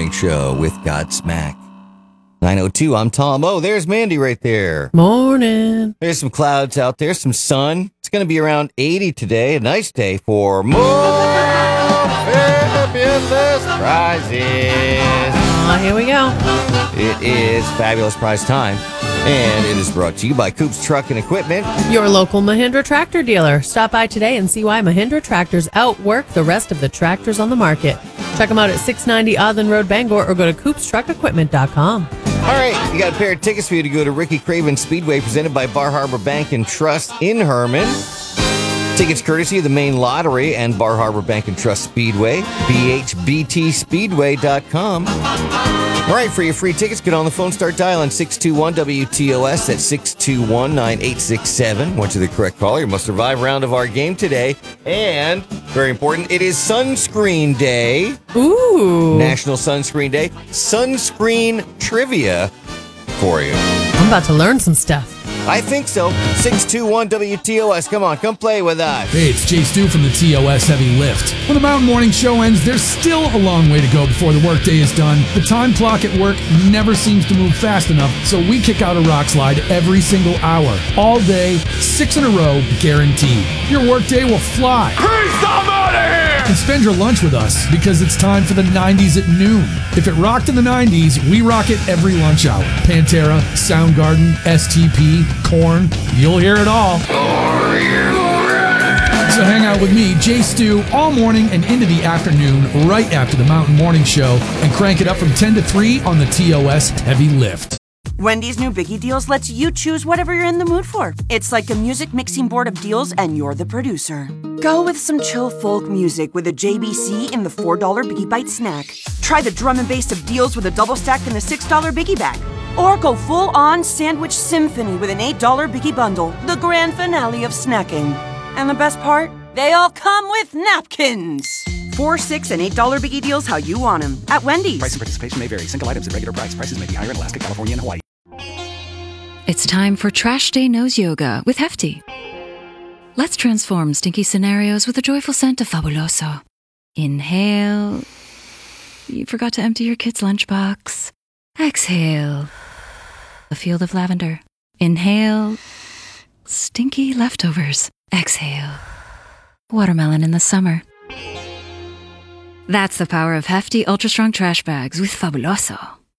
Morning Show with Godsmack. 9:02, I'm Tom. Oh, there's Mandy right there. Morning. There's some clouds out there, some sun. It's going to be around 80 today. A nice day for more fabulous prizes. Here we go. It is fabulous prize time, and it is brought to you by Coops Truck and Equipment. Your local Mahindra tractor dealer. Stop by today and see why Mahindra tractors outwork the rest of the tractors on the market. Check them out at 690 Odland Road, Bangor, or go to coopstruckequipment.com. All right, you got a pair of tickets for you to go to Ricky Craven Speedway, presented by Bar Harbor Bank and Trust in Herman. Tickets courtesy of the Maine Lottery and Bar Harbor Bank and Trust Speedway, bhbtspeedway.com. All right, for your free tickets, get on the phone, start dialing 621-WTOS. That's 621-9867. Once you're the correct caller, you must survive round of our game today. And, very important, it is Sunscreen Day. Ooh. National Sunscreen Day. Sunscreen trivia for you. I'm about to learn some stuff. I think so. 621-WTOS. Come on, come play with us. Hey, it's Jay Stu from the TOS Heavy Lift. When the Mountain Morning Show ends, there's still a long way to go before the workday is done. The time clock at work never seems to move fast enough, so we kick out a rock slide every single hour. All day, 6 in a row, guaranteed. Your workday will fly. Please, I'm out of here! And spend your lunch with us, because it's time for the 90s at noon. If it rocked in the 90s, we rock it every lunch hour. Pantera, Soundgarden, STP, Korn, you'll hear it all. So hang out with me, Jay Stu, all morning and into the afternoon, right after the Mountain Morning Show, and crank it up from 10 to 3 on the TOS Heavy Lift. Wendy's new Biggie Deals lets you choose whatever you're in the mood for. It's like a music mixing board of deals, and you're the producer. Go with some chill folk music with a JBC in the $4 Biggie Bite snack. Try the drum and bass of deals with a double stack in the $6 Biggie Bag. Or go full-on sandwich symphony with an $8 Biggie Bundle, the grand finale of snacking. And the best part? They all come with napkins. $4, $6, and $8 Biggie Deals how you want them at Wendy's. Price and participation may vary. Single items at regular price. Prices may be higher in Alaska, California, and Hawaii. It's time for Trash Day Nose Yoga with Hefty. Let's transform stinky scenarios with a joyful scent of Fabuloso. Inhale. You forgot to empty your kid's lunchbox. Exhale. A field of lavender. Inhale. Stinky leftovers. Exhale. Watermelon in the summer. That's the power of Hefty Ultra Strong Trash Bags with Fabuloso.